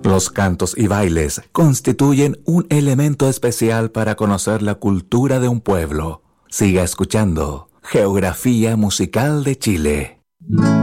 Los cantos y bailes constituyen un elemento especial para conocer la cultura de un pueblo. Siga escuchando Geografía Musical de Chile.